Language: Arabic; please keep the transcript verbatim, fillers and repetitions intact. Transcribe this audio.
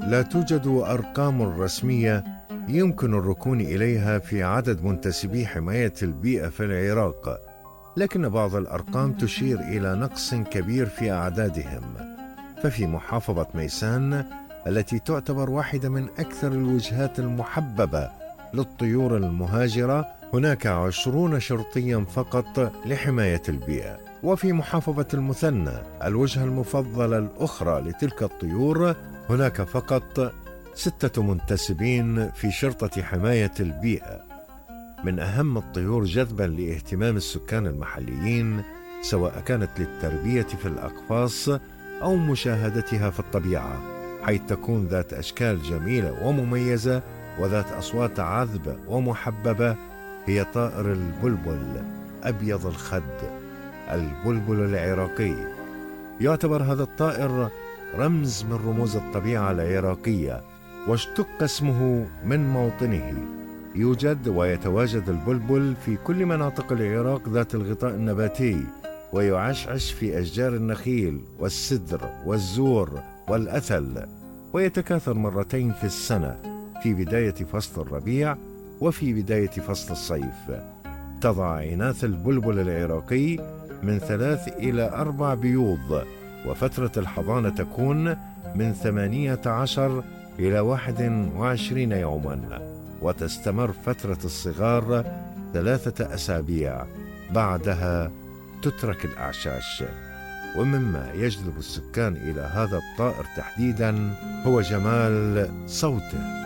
لا توجد أرقام رسمية يمكن الركون إليها في عدد منتسبي حماية البيئة في العراق، لكن بعض الأرقام تشير إلى نقص كبير في أعدادهم. ففي محافظة ميسان التي تعتبر واحدة من أكثر الوجهات المحببة للطيور المهاجرة، هناك عشرون شرطيا فقط لحماية البيئة. وفي محافظة المثنى الوجهة المفضلة الأخرى لتلك الطيور، هناك فقط ستة منتسبين في شرطة حماية البيئة. من أهم الطيور جذبا لاهتمام السكان المحليين، سواء كانت للتربية في الأقفاص أو مشاهدتها في الطبيعة، حيث تكون ذات أشكال جميلة ومميزة وذات أصوات عذبة ومحببة، هي طائر البلبل أبيض الخد، البلبل العراقي. يعتبر هذا الطائر رمز من رموز الطبيعة العراقية، واشتق اسمه من موطنه. يوجد ويتواجد البلبل في كل مناطق العراق ذات الغطاء النباتي، ويعشعش في أشجار النخيل والسدر والزور والأثل، ويتكاثر مرتين في السنة، في بداية فصل الربيع وفي بداية فصل الصيف. تضع إناث البلبل العراقي من ثلاث إلى أربع بيوض، وفترة الحضانة تكون من ثمانية عشر إلى واحد وعشرين يوما، وتستمر فترة الصغار ثلاثة أسابيع، بعدها تترك الأعشاش. ومما يجذب السكان إلى هذا الطائر تحديدا هو جمال صوته.